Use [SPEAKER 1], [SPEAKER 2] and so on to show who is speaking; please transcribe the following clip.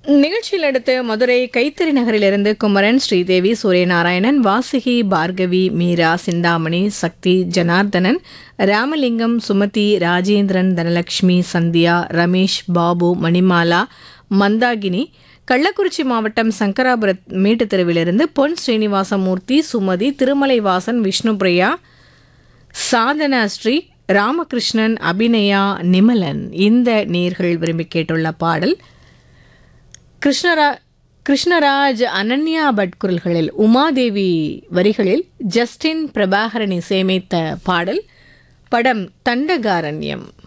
[SPEAKER 1] நிகழ்ச்சியில் அடுத்து மதுரை கைத்தறி நகரிலிருந்து குமரன், ஸ்ரீதேவி, சூரியநாராயணன், வாசுகி, பார்கவி, மீரா, சிந்தாமணி, சக்தி, ஜனார்தனன், ராமலிங்கம், சுமதி, ராஜேந்திரன், தனலட்சுமி, சந்தியா, ரமேஷ், பாபு, மணிமாலா, மந்தாகினி, கள்ளக்குறிச்சி மாவட்டம் சங்கராபுரம் மேட்டுத்தெருவிலிருந்து பொன் ஸ்ரீனிவாசமூர்த்தி, சுமதி, திருமலைவாசன், விஷ்ணுபிரியா, சாதனா ஸ்ரீ, ராமகிருஷ்ணன், அபிநயா, நிமலன் இந்த நேர்கள் விரும்பி கேட்டுள்ள பாடல் கிருஷ்ணராஜ், அனன்யா பட் குரல்களில், உமாதேவி வரிகளில் ஜஸ்டின் பிரபாகரன் இசையமைத்த பாடல். படம் தண்டகாரண்யம்.